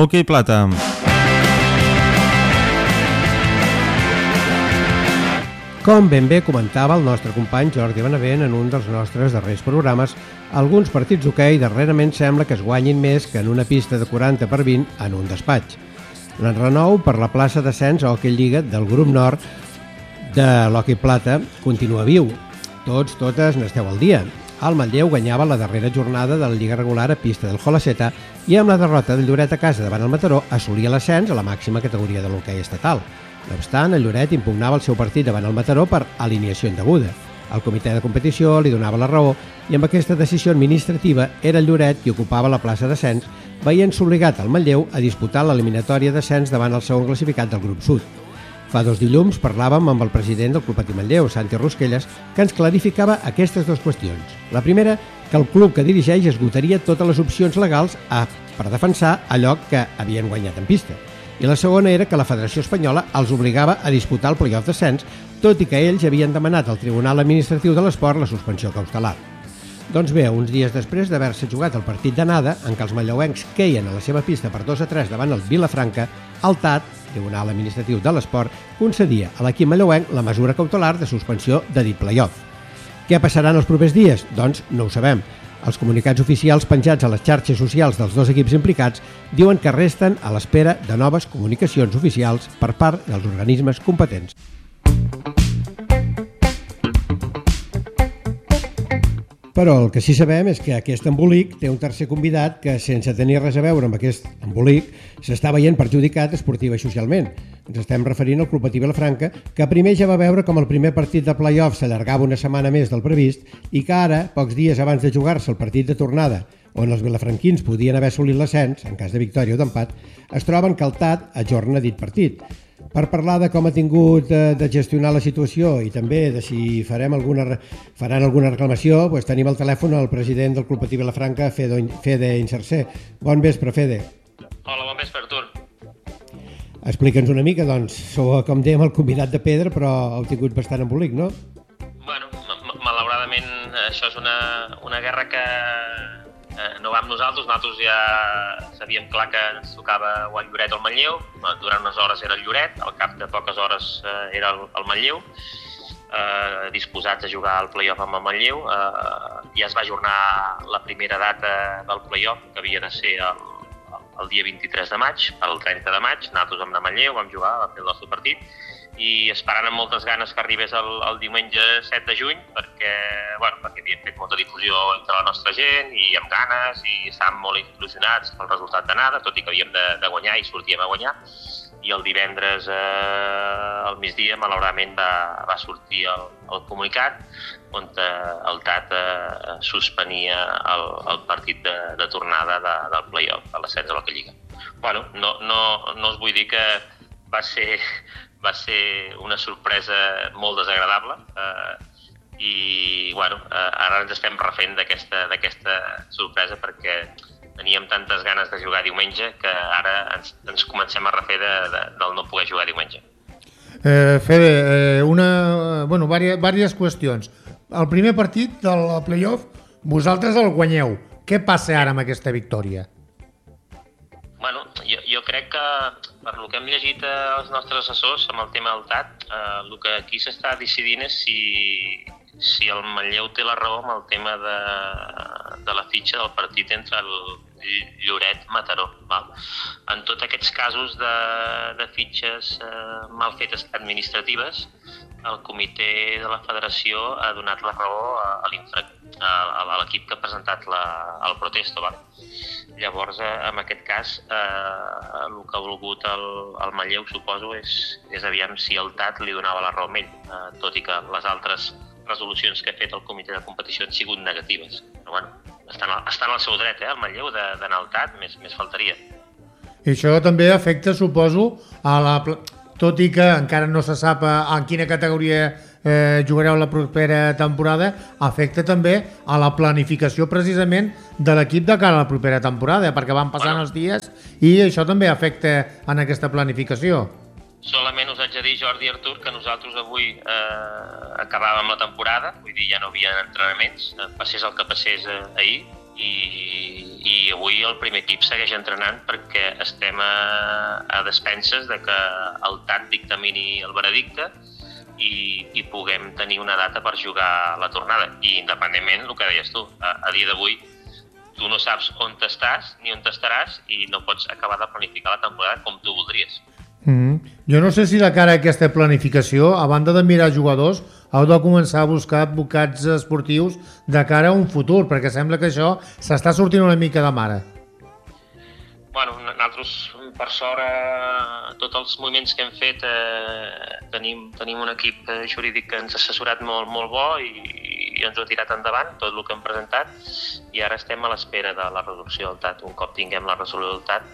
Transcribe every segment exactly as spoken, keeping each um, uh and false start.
Hoquei Plata. Com ben bé comentava el nostre company Jordi Benavent en un dels nostres darrers programes, alguns partits d'hoquei darrerament sembla que es guanyin més que en una pista de quaranta per vint en un despatx. L'enrenou per la plaça d'ascens a Hoquei Lliga del grup nord de l'Hoquei Plata continua viu. Tots, totes n'esteu al dia. El Manlleu guanyava la darrera jornada de la Lliga regular a pista del Holaceta i amb la derrota del Lloret a casa davant el Mataró assolia l'ascens a la màxima categoria de l'hoquei estatal. No obstant, el Lloret impugnava el seu partit davant el Mataró per alineació indeguda. El comitè de competició li donava la raó i amb aquesta decisió administrativa era el Lloret qui ocupava la plaça d'ascens, veient-se obligat al Manlleu a disputar l'eliminatòria d'ascens davant el segon classificat del grup sud. Fa dos dilluns parlàvem amb el president del Club Patí Manlleu, Santi Rusquelles, que ens clarificava aquestes dues qüestions. La primera, que el club que dirigeix esgotaria totes les opcions legals a, per defensar allò que havien guanyat en pista. I la segona era que la Federació Espanyola els obligava a disputar el play-off d'ascens, tot i que ells havien demanat al Tribunal Administratiu de l'Esport la suspensió cautelar. Doncs bé, uns dies després d'haver-se jugat el partit d'anada, en què els manlleuencs queien a la seva pista per dos a tres davant el Vilafranca, el T A D, Tribunal Administratiu de l'Esport, concedia a l'equip manlleuenc la mesura cautelar de suspensió de dit play-off. Què passarà en els propers dies? Doncs no ho sabem. Els comunicats oficials penjats a les xarxes socials dels dos equips implicats diuen que resten a l'espera de noves comunicacions oficials per part dels organismes competents. Però el que sí sabem és que aquest embolic té un tercer convidat que, sense tenir res a veure amb aquest embolic, s'està veient perjudicat esportiva i socialment. Ens estem referint al Club Patí Vilafranca, que primer ja va veure com el primer partit de play-off s'allargava una setmana més del previst i que ara, pocs dies abans de jugar-se el partit de tornada, on els vilafranquins podien haver assolit l'ascens, en cas de victòria o d'empat, es troben que el T A D ajorna dit partit. Per parlar de com ha tingut de, de gestionar la situació i també de si farem alguna, faran alguna reclamació, doncs tenim al telèfon el president del Club Patí Vilafranca, Fede, Fede Insercer. Bon vespre, Fede. Hola, bon vespre, Artur. Explica'ns una mica, doncs, sou, com dèiem, el convidat de pedra, però heu tingut bastant embolic, no? Bueno, malauradament això és una, una guerra que eh, no va amb nosaltres. Nosaltres ja sabíem clar que ens tocava o el Lloret o el Manlleu. Durant unes hores era el Lloret, al cap de poques hores eh, era el, el Manlleu, eh, disposats a jugar al play-off amb el Manlleu. Eh, ja es va ajornar la primera data del play-off, que havia de ser el, el dia vint-i-tres de maig, el trenta de maig. Nosaltres vam anar a Manlleu, vam jugar, vam fer el nostre partit, i esperant amb moltes ganes que arribés el, el diumenge set de juny, perquè, bueno, perquè havíem fet molta difusió entre la nostra gent i amb ganes, i estàvem molt il·lusionats pel resultat d'anada, tot i que havíem de, de guanyar i sortíem a guanyar. I el divendres eh, al migdia, malauradament, va, va sortir el, el comunicat on eh, el T A D eh, suspenia el, el partit de, de tornada de, del play-off, a l'ascens de l'Hoquei Lliga. Bueno, no, no, no us vull dir que va ser... va ser una sorpresa molt desagradable eh, i bueno, eh, ara ens estem refent d'aquesta d'aquesta sorpresa perquè teníem tantes ganes de jugar diumenge que ara ens, ens comencem a refer de, de, del no poder jugar diumenge. Eh, Fede, eh, una, bueno, vàries, vàries qüestions. El primer partit del play-off, vosaltres el guanyeu. Què passa ara amb aquesta victòria? Bueno, jo, jo crec que per lo que hem llegit els nostres assessors amb el tema del T A D, eh, el que aquí s'està decidint és si, si el Manlleu té la raó amb el tema de, de la fitxa del partit entre el Lloret-Mataró. Val? En tots aquests casos de, de fitxes eh, mal fetes administratives, el comitè de la federació ha donat la raó a, a, a l'equip que ha presentat la, el protesto. Val? Llavors, en aquest cas, eh, el que ha volgut el, el Manlleu, suposo, és, és aviam si el T A D li donava la raó a ell, eh, tot i que les altres resolucions que ha fet el comitè de competició han sigut negatives. Però bueno, estan, estan al seu dret, eh, el Manlleu, d'anar al T A D, més, més faltaria. I això també afecta, suposo, a la... tot i que encara no se sap en quina categoria eh, jugareu la propera temporada, afecta també a la planificació precisament de l'equip de cara a la propera temporada, perquè van passant bueno. els dies i això també afecta en aquesta planificació. Solament us haig de dir, Jordi i Artur, que nosaltres avui eh, acabàvem la temporada, vull dir, ja no hi havia entrenaments, eh, passés el que passés eh, ahir, i, i avui el primer equip segueix entrenant perquè estem a, a despenses de que el T A C dictamini el veredicte i, i puguem tenir una data per jugar la tornada. I independentment, el que deies tu, a, a dia d'avui tu no saps on t'estàs ni on t'estaràs i no pots acabar de planificar la temporada com tu voldries. Mm. Jo no sé si de cara a aquesta planificació, a banda de mirar jugadors, heu de començar a buscar advocats esportius de cara a un futur, perquè sembla que això s'està sortint una mica de mare. Bueno, nosaltres, per sort, eh, tots els moviments que hem fet, eh, tenim, tenim un equip jurídic que ens ha assessorat molt, molt bo i, i ens ho ha tirat endavant, tot el que hem presentat, i ara estem a l'espera de la resolució del T A C. Un cop tinguem la resolució del T A C,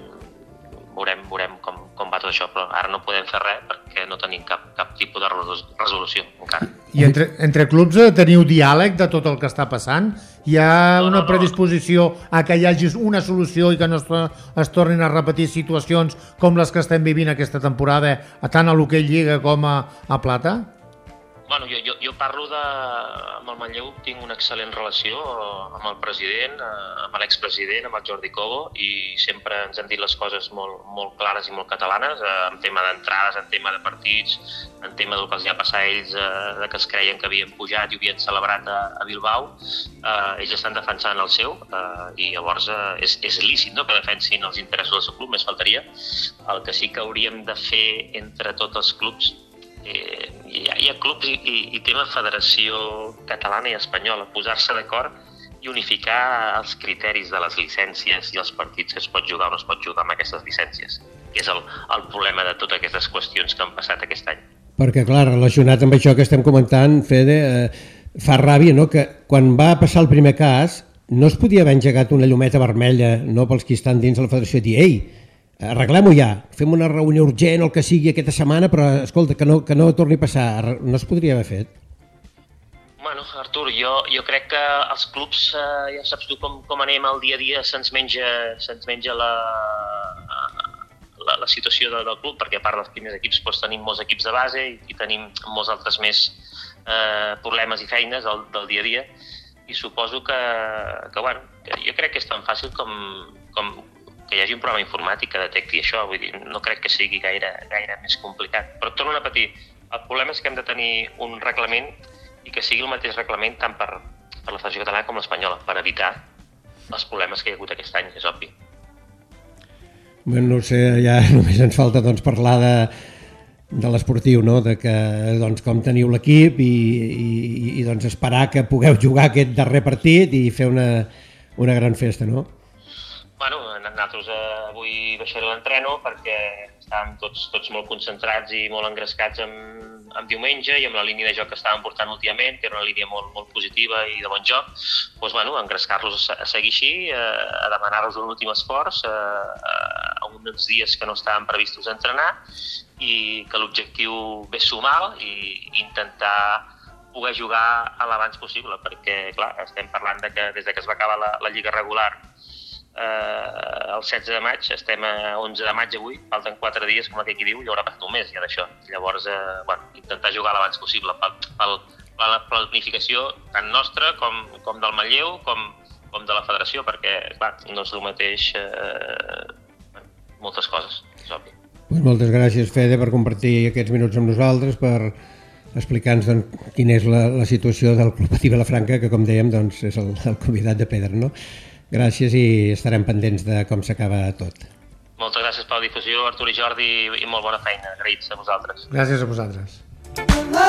veurem, veurem com, com va tot això, però ara no podem fer res perquè no tenim cap, cap tipus de resolució encara. I entre, entre clubs teniu diàleg de tot el que està passant? Hi ha no, una no, no. predisposició a que hi hagi una solució i que no es, es tornin a repetir situacions com les que estem vivint aquesta temporada, tant a l'hoquei Lliga com a, a Plata? Bueno, jo, jo, jo parlo de... Amb el Manlleu tinc una excel·lent relació amb el president, amb l'expresident, amb el Jordi Cobo, i sempre ens han dit les coses molt, molt clares i molt catalanes, en tema d'entrades, en tema de partits, en tema del que els hi ha passat a ells, de que es creien que havien pujat i havien celebrat a, a Bilbao. Eh, ells estan defensant el seu, eh, i llavors eh, és, és lícit, no?, que defensin els interessos del seu club, més faltaria. El que sí que hauríem de fer entre tots els clubs, Eh, hi, ha, hi ha clubs i, i, i tema federació catalana i espanyola, posar-se d'acord i unificar els criteris de les llicències i els partits que es pot jugar o no es pot jugar amb aquestes llicències, que és el, el problema de totes aquestes qüestions que han passat aquest any. Perquè, clar, relacionat amb això que estem comentant, Fede, eh, fa ràbia, no?, que quan va passar el primer cas no es podia haver engegat una llumeta vermella, no, pels qui estan dins de la federació, dir, ei, arreglem-ho ja, fem una reunió urgent o el que sigui aquesta setmana, però escolta, que no, que no torni a passar. No es podria haver fet? Bueno, Artur, jo, jo crec que els clubs, eh, ja saps tu com, com anem el dia a dia, se'ns menja, se'ns menja la, la, la situació de, del club, perquè a part dels primers equips doncs, tenim molts equips de base i, i tenim molts altres més eh, problemes i feines del, del dia a dia, i suposo que, que, bueno, que jo crec que és tan fàcil com, com que hi hagi un programa informàtic que detecti això, vull dir, no crec que sigui gaire, gaire més complicat. Però torno a repetir, el problema és que hem de tenir un reglament i que sigui el mateix reglament tant per, per la Federació Catalana com l'espanyola, per evitar els problemes que hi ha hagut aquest any, és obvi. Bueno, no sé, ja només ens falta doncs, parlar de, de l'esportiu, no? De que, doncs, com teniu l'equip i, i, i doncs, esperar que pugueu jugar aquest darrer partit i fer una, una gran festa, no? Bueno, nosaltres eh, avui baixaré l'entreno perquè estàvem tots, tots molt concentrats i molt engrescats amb, amb diumenge i amb la línia de joc que estàvem portant últimament, que era una línia molt, molt positiva i de bon joc. Doncs, bueno, engrescar-los a, a seguir així, eh, a demanar-los un últim esforç, eh, a uns dies que no estaven previstos a entrenar, i que l'objectiu ve sumar i intentar poder jugar a l'abans possible, perquè, clar, estem parlant de que des de que es va acabar la, la Lliga regular eh, el setze de maig, estem a onze de maig avui, falten quatre dies, com aquell qui diu, hi haurà passat un mes ja d'això. Llavors, eh, bueno, intentar jugar l'abans possible pel, pel, per la planificació tant nostra com, com del Manlleu, com, com de la federació, perquè, clar, no és el mateix eh, moltes coses, és obvi. Pues moltes gràcies, Fede, per compartir aquests minuts amb nosaltres, per explicar-nos doncs, quina és la, la situació del Club Patí Vilafranca, que, com dèiem, doncs, és el, el convidat de pedra, no? Gràcies i estarem pendents de com s'acaba tot. Moltes gràcies per la difusió, Artur i Jordi, i molt bona feina. Agraïts a vosaltres. Gràcies a vosaltres.